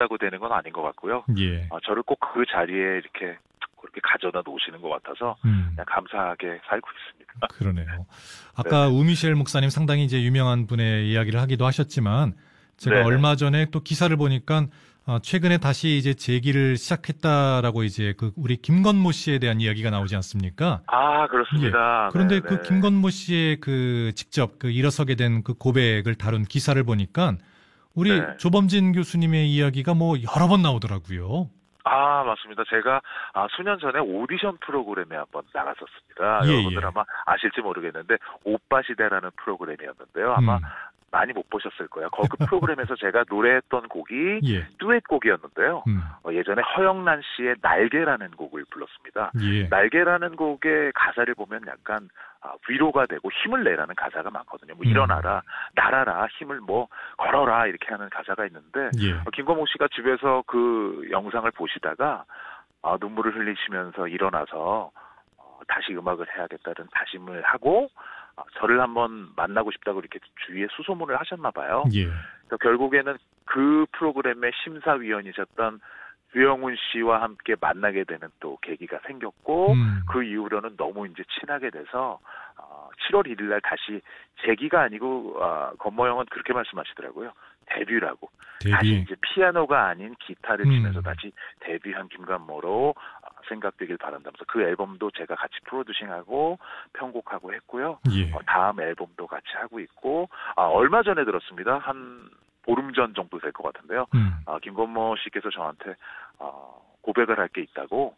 한다고 되는 건 아닌 것 같고요. 예. 저를 꼭 그 자리에 이렇게 그렇게 가져다 놓으시는 것 같아서 그냥 감사하게 살고 있습니다. 그러네요. 아까 우미셸 목사님 상당히 이제 유명한 분의 이야기를 하기도 하셨지만 제가 네네. 얼마 전에 또 기사를 보니까 최근에 다시 이제 재기를 시작했다라고 이제 그 우리 김건모 씨에 대한 이야기가 나오지 않습니까? 그렇습니다. 예. 그런데 네네. 그 김건모 씨의 그 직접 그 일어서게 된 그 고백을 다룬 기사를 보니까 우리 네. 조범진 교수님의 이야기가 뭐 여러 번 나오더라고요. 맞습니다. 제가 수년 전에 오디션 프로그램에 한번 나갔었습니다. 예, 여러분들 예. 아마 아실지 모르겠는데 오빠 시대라는 프로그램이었는데요. 아마 많이 못 보셨을 거예요. 그 프로그램에서 제가 노래했던 곡이 예. 듀엣곡이었는데요. 예전에 허영란 씨의 날개라는 곡을 불렀습니다. 예. 날개라는 곡의 가사를 보면 약간 위로가 되고 힘을 내라는 가사가 많거든요. 뭐 일어나라, 날아라, 힘을 뭐 걸어라 이렇게 하는 가사가 있는데 예. 김건모 씨가 집에서 그 영상을 보시다가 눈물을 흘리시면서 일어나서 다시 음악을 해야겠다는 다짐을 하고 저를 한번 만나고 싶다고 이렇게 주위에 수소문을 하셨나 봐요. 예. 그래서 결국에는 그 프로그램의 심사위원이셨던 유영훈 씨와 함께 만나게 되는 또 계기가 생겼고 그 이후로는 너무 이제 친하게 돼서 7월 1일 날 다시 재기가 아니고 건모 형은 그렇게 말씀하시더라고요. 데뷔라고. 다시 이제 피아노가 아닌 기타를 치면서 다시 데뷔한 김건모로 생각되길 바란다면서 그 앨범도 제가 같이 프로듀싱하고 편곡하고 했고요. 예. 다음 앨범도 같이 하고 있고 얼마 전에 들었습니다. 한 보름 전 정도 될 것 같은데요. 김건모 씨께서 저한테 고백을 할 게 있다고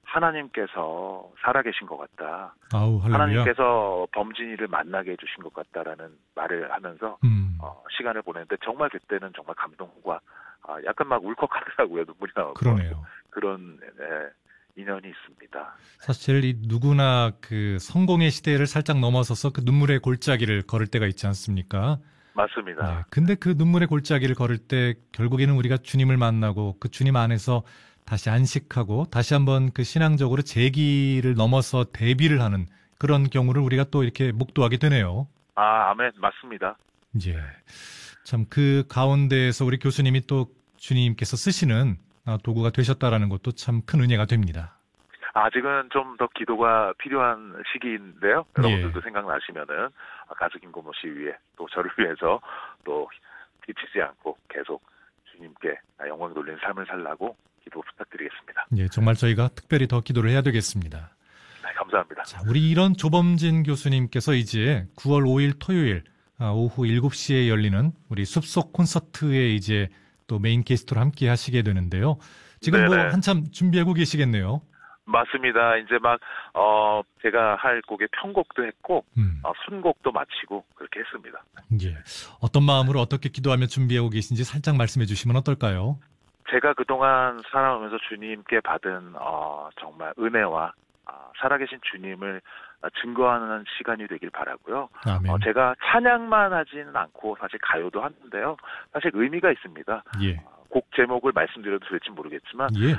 하나님께서 살아계신 것 같다. 아우, 할렐루야. 하나님께서 범진이를 만나게 해주신 것 같다라는 말을 하면서 시간을 보냈는데 정말 그때는 정말 감동과 약간 막 울컥하더라고요. 눈물이 나오고. 그러네요. 그런 인연이 있습니다. 사실 이 누구나 그 성공의 시대를 살짝 넘어서서 그 눈물의 골짜기를 걸을 때가 있지 않습니까? 맞습니다. 네, 근데 그 눈물의 골짜기를 걸을 때 결국에는 우리가 주님을 만나고 그 주님 안에서 다시 안식하고 다시 한번 그 신앙적으로 재기를 넘어서 데뷔를 하는 그런 경우를 우리가 또 이렇게 목도하게 되네요. 아멘. 맞습니다. 예. 참 그 가운데에서 우리 교수님이 또 주님께서 쓰시는 도구가 되셨다라는 것도 참 큰 은혜가 됩니다. 아직은 좀 더 기도가 필요한 시기인데요. 예. 여러분들도 생각나시면은 가수 김건모 씨 위해 또 저를 위해서 또 지치지 않고 계속 주님께 영광 돌리는 삶을 살라고 기도 부탁드리겠습니다. 예, 정말 저희가 특별히 더 기도를 해야 되겠습니다. 네, 감사합니다. 자, 우리 이런 조범진 교수님께서 이제 9월 5일 토요일 오후 7시에 열리는 우리 숲속 콘서트에 이제 또 메인 게스트로 함께 하시게 되는데요. 지금 뭐 네네. 한참 준비하고 계시겠네요. 맞습니다. 이제 막 제가 할 곡의 편곡도 했고 순곡도 마치고 그렇게 했습니다. 예. 어떤 마음으로 어떻게 기도하며 준비하고 계신지 살짝 말씀해 주시면 어떨까요? 제가 그동안 살아오면서 주님께 받은 정말 은혜와 살아계신 주님을 증거하는 시간이 되길 바라고요. 아멘. 제가 찬양만 하지는 않고 사실 가요도 하는데요. 사실 의미가 있습니다. 예. 곡 제목을 말씀드려도 될지 모르겠지만 예.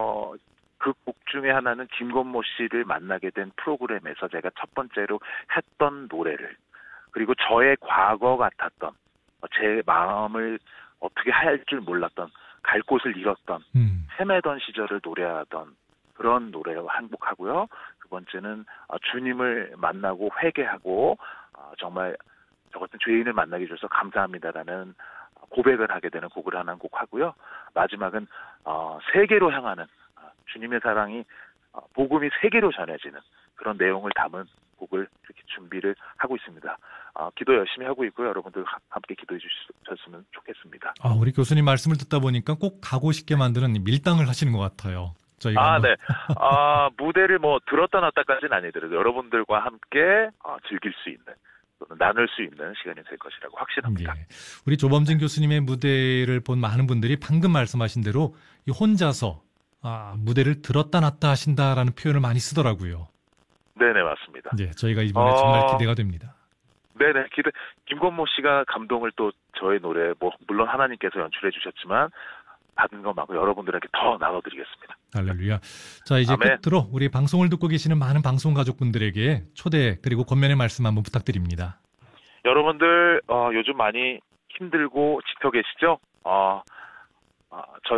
그 곡 중에 하나는 김건모 씨를 만나게 된 프로그램에서 제가 첫 번째로 했던 노래를 그리고 저의 과거 같았던 제 마음을 어떻게 할 줄 몰랐던 갈 곳을 잃었던 헤매던 시절을 노래하던 그런 노래를 한곡하고요. 두 번째는 주님을 만나고 회개하고 정말 저 같은 죄인을 만나게 해줘서 감사합니다라는 고백을 하게 되는 곡을 하나 곡하고요. 마지막은 세계로 향하는 주님의 사랑이 복음이 세계로 전해지는 그런 내용을 담은 곡을 이렇게 준비를 하고 있습니다. 기도 열심히 하고 있고요. 여러분들 함께 기도해 주셨으면 좋겠습니다. 우리 교수님 말씀을 듣다 보니까 꼭 가고 싶게 만드는 밀당을 하시는 것 같아요. 저희가 네. 무대를 뭐 들었다 놨다까지는 아니더라도 여러분들과 함께 즐길 수 있는 또는 나눌 수 있는 시간이 될 것이라고 확신합니다. 예. 우리 조범진 교수님의 무대를 본 많은 분들이 방금 말씀하신 대로 이 혼자서 무대를 들었다 놨다 하신다라는 표현을 많이 쓰더라고요. 네네, 맞습니다. 네, 저희가 이번에 정말 기대가 됩니다. 네네, 김건모 씨가 감동을 또 저의 노래, 물론 하나님께서 연출해 주셨지만, 받은 것만큼 여러분들에게 더 나눠드리겠습니다. 할렐루야. 자, 이제 아멘. 끝으로 우리 방송을 듣고 계시는 많은 방송 가족분들에게 초대 그리고 권면의 말씀 한번 부탁드립니다. 여러분들, 요즘 많이 힘들고 지쳐 계시죠? 저희